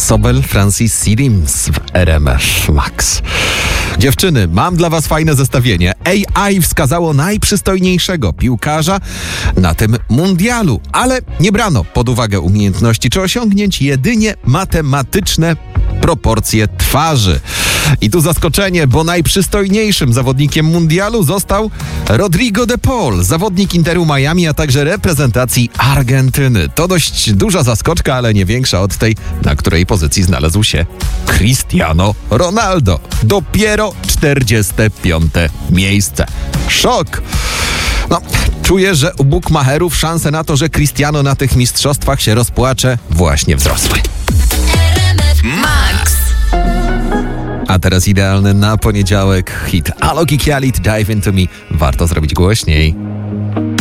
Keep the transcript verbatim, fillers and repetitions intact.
Sobel Francis Sidims w R M F Max. Dziewczyny, mam dla was fajne zestawienie. A I wskazało najprzystojniejszego piłkarza na tym mundialu, ale nie brano pod uwagę umiejętności czy osiągnięć, jedynie matematyczne proporcje twarzy. I tu zaskoczenie, bo najprzystojniejszym zawodnikiem mundialu został Rodrigo de Paul, zawodnik Interu Miami, a także reprezentacji Argentyny. To dość duża zaskoczka, ale nie większa od tej, na której pozycji znalazł się Cristiano Ronaldo. Dopiero czterdzieste piąte miejsce. Szok! No, czuję, że u bukmacherów szanse na to, że Cristiano na tych mistrzostwach się rozpłacze, właśnie wzrosły. Max. A teraz idealny na poniedziałek hit Alok i Khalid, Dive Into Me. Warto zrobić głośniej.